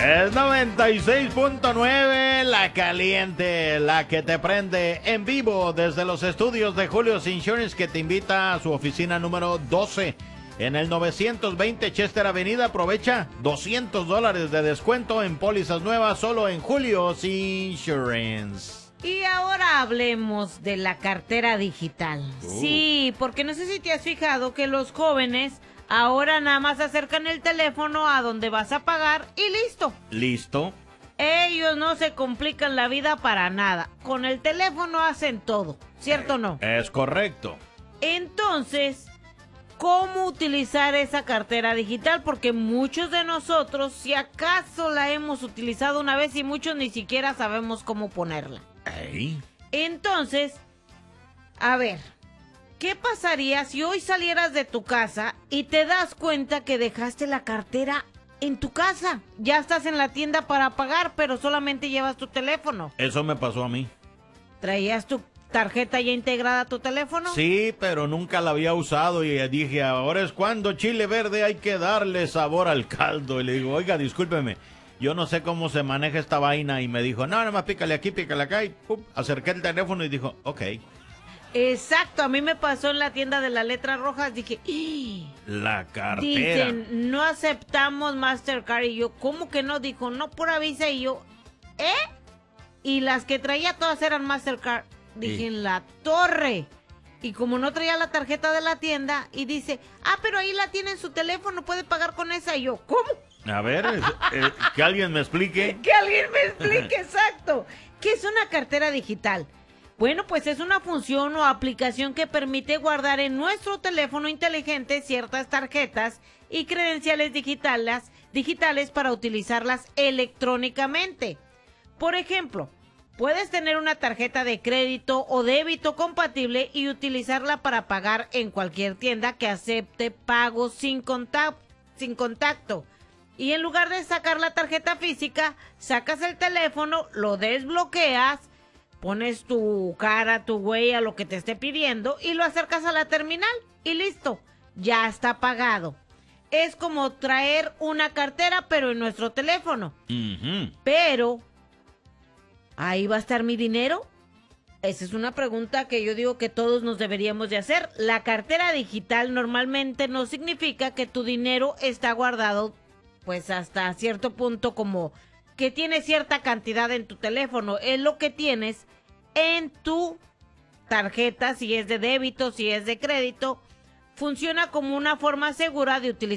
Es 96.9, la caliente, la que te prende en vivo desde los estudios de Julio's Insurance, que te invita a su oficina número 12 en el 920 Chester Avenida. Aprovecha $200 de descuento en pólizas nuevas solo en Julio's Insurance. Y ahora hablemos de la cartera digital. Sí, porque no sé si te has fijado que los jóvenes ahora nada más acercan el teléfono a donde vas a pagar y listo. ¿Listo? Ellos no se complican la vida para nada. Con el teléfono hacen todo, ¿cierto o no? Es correcto. Entonces, ¿cómo utilizar esa cartera digital? Porque muchos de nosotros, si acaso la hemos utilizado una vez y muchos ni siquiera sabemos cómo ponerla. Ey. Entonces, a ver, ¿qué pasaría si hoy salieras de tu casa y te das cuenta que dejaste la cartera en tu casa? Ya estás en la tienda para pagar, pero solamente llevas tu teléfono. Eso me pasó a mí. ¿Traías tu tarjeta ya integrada a tu teléfono? Sí, pero nunca la había usado y dije, ahora es cuando chile verde hay que darle sabor al caldo. Y le digo, oiga, discúlpeme, yo no sé cómo se maneja esta vaina. Y me dijo, no, nada más pícale aquí, pícale acá. Y ¡pum! Acerqué el teléfono y dijo, ok. Exacto, a mí me pasó en la tienda de las letras rojas. Dije, ¡ih! La cartera. Dicen, no aceptamos Mastercard. Y yo, ¿cómo que no? Dijo, no por Visa. Y yo, ¿eh? Y las que traía todas eran Mastercard. Dije, en la torre. Y como no traía la tarjeta de la tienda, y dice, pero ahí la tiene en su teléfono, puede pagar con esa. Y yo, ¿cómo? A ver, que alguien me explique. Que alguien me explique, exacto. ¿Qué es una cartera digital? Bueno, pues es una función o aplicación que permite guardar en nuestro teléfono inteligente ciertas tarjetas y credenciales digitales para utilizarlas electrónicamente. Por ejemplo, puedes tener una tarjeta de crédito o débito compatible y utilizarla para pagar en cualquier tienda que acepte pagos sin contacto. Y en lugar de sacar la tarjeta física, sacas el teléfono, lo desbloqueas, pones tu cara, tu huella, lo que te esté pidiendo y lo acercas a la terminal y listo, ya está pagado. Es como traer una cartera pero en nuestro teléfono. Pero, ¿ahí va a estar mi dinero? Esa es una pregunta que yo digo que todos nos deberíamos de hacer. La cartera digital normalmente no significa que tu dinero está guardado pues hasta cierto punto, como que tienes cierta cantidad en tu teléfono. Es lo que tienes en tu tarjeta, si es de débito, si es de crédito. Funciona como una forma segura de utilizar